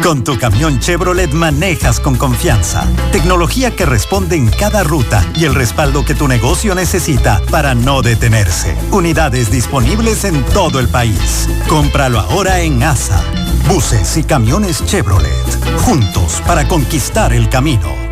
Con tu camión Chevrolet manejas con confianza. Tecnología que responde en cada ruta y el respaldo que tu negocio necesita para no detenerse. Unidades disponibles en todo el país. Cómpralo ahora en ASA. Buses y camiones Chevrolet. Juntos para conquistar el camino.